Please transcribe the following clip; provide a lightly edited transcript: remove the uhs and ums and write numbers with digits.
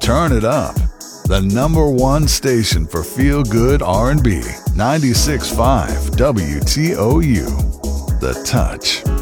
Turn it up. The number one station for feel-good R&B, 96.5 WTOU. The Touch.